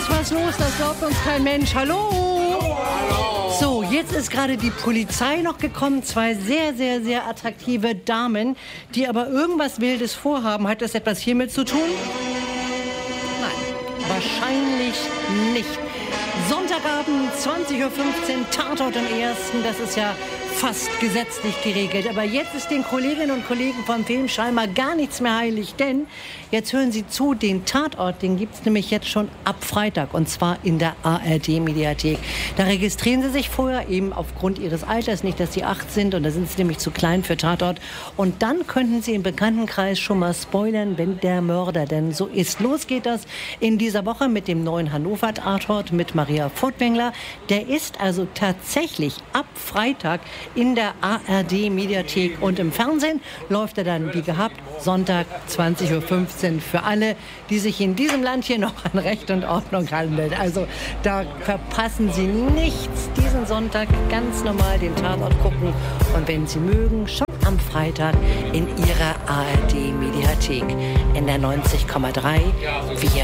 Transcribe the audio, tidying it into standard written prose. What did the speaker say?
ist was los, das glaubt uns kein Mensch. Hallo? Hallo. So, jetzt ist gerade die Polizei noch gekommen. 2 sehr, sehr, sehr attraktive Damen, die aber irgendwas Wildes vorhaben. Hat das etwas hiermit zu tun? Nein, wahrscheinlich nicht. Sonntagabend, 20.15 Uhr, Tatort im Ersten. Das ist ja fast gesetzlich geregelt. Aber jetzt ist den Kolleginnen und Kollegen vom Film scheinbar gar nichts mehr heilig. Denn, jetzt hören Sie zu, den Tatort, den gibt es nämlich jetzt schon ab Freitag. Und zwar in der ARD-Mediathek. Da registrieren Sie sich vorher, eben aufgrund Ihres Alters, nicht, dass Sie 8 sind. Und da sind Sie nämlich zu klein für Tatort. Und dann könnten Sie im Bekanntenkreis schon mal spoilern, wenn der Mörder denn so ist. Los geht das in dieser Woche mit dem neuen Hannover-Tatort mit Maria Furtwängler. Der ist also tatsächlich ab Freitag in der ARD-Mediathek und im Fernsehen läuft er dann wie gehabt Sonntag 20.15 Uhr für alle, die sich in diesem Land hier noch an Recht und Ordnung halten. Also da verpassen Sie nichts. Diesen Sonntag ganz normal den Tatort gucken und wenn Sie mögen, schon am Freitag in Ihrer ARD-Mediathek in der 90,3. Wir